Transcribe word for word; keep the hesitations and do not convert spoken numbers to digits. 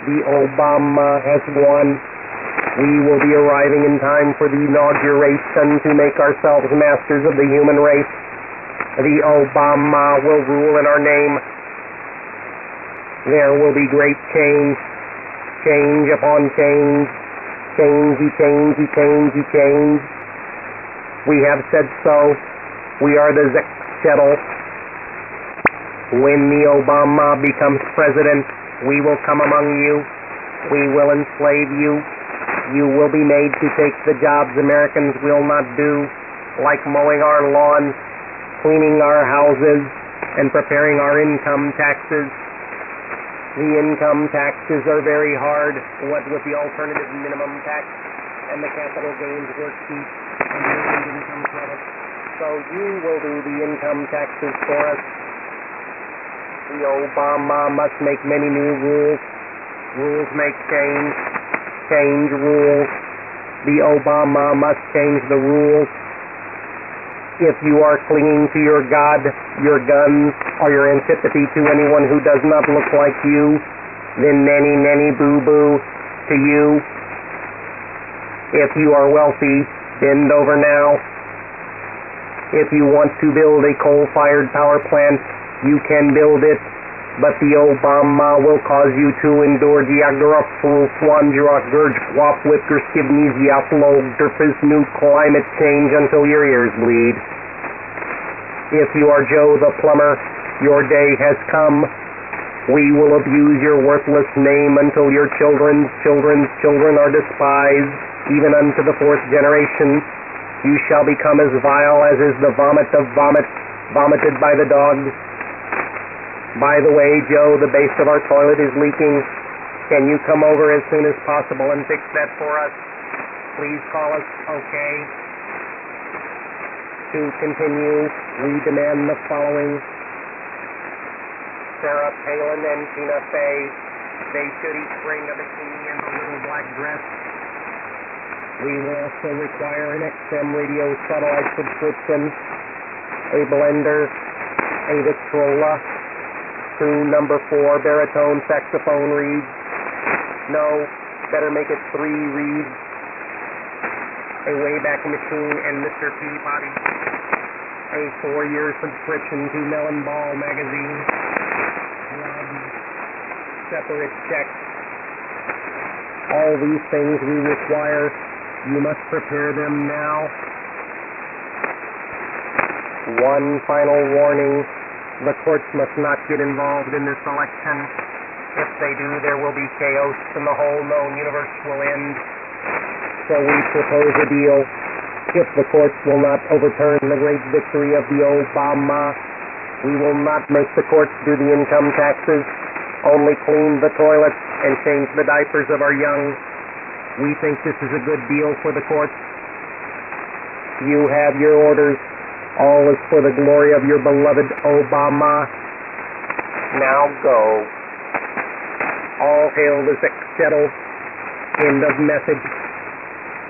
The Obama has won. We will be arriving in time for the inauguration to make ourselves masters of the human race. The Obama will rule in our name. There will be great change. Change upon change. Changey, changey, changey, change. We have said so. We are the Zexchetl. When the Obama becomes president, we will come among you. We will enslave you. You will be made to take the jobs Americans will not do, like mowing our lawns, cleaning our houses, and preparing our income taxes. The income taxes are very hard, what with the alternative minimum tax and the capital gains worksheet and the earned income credit. So you will do the income taxes for us. The Obama must make many new rules. Rules make change. Change rules. The Obama must change the rules. If you are clinging to your God, your guns, or your antipathy to anyone who does not look like you, then nanny nanny boo boo to you. If you are wealthy, bend over now. If you want to build a coal-fired power plant, you can build it, but the Obama will cause you to endure geographical swanjurok gurge wop whipker skibnesiaplog derpis new climate change until your ears bleed. If you are Joe the plumber, your day has come. We will abuse your worthless name until your children's children's children are despised, even unto the fourth generation. You shall become as vile as is the vomit of vomit, vomited by the dogs. By the way, Joe, the base of our toilet is leaking. Can you come over as soon as possible and fix that for us? Please call us, okay? To continue, we demand the following. Sarah Palin and Tina Fey, they should each bring a bikini and a little black dress. We will also require an X M radio satellite subscription, a blender, a Victrola, two number four baritone saxophone reeds. No, better make it three reeds. A Wayback Machine and Mister Peabody. A four-year subscription to Melon Ball magazine. One separate check. All these things we require. You must prepare them now. One final warning. The courts must not get involved in this election. If they do, there will be chaos and the whole known universe will end. So we propose a deal. If the courts will not overturn the great victory of the Obama, we will not make the courts do the income taxes, only clean the toilets and change the diapers of our young. We think this is a good deal for the courts. You have your orders. All is for the glory of your beloved Obama. Now go. All hail the Zexchetl. End of message.